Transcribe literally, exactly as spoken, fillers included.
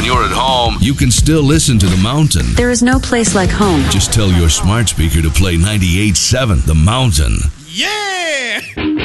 you're at home, you can still listen to The Mountain. There is no place like home. Just tell your smart speaker to play ninety-eight point seven The Mountain. Yeah!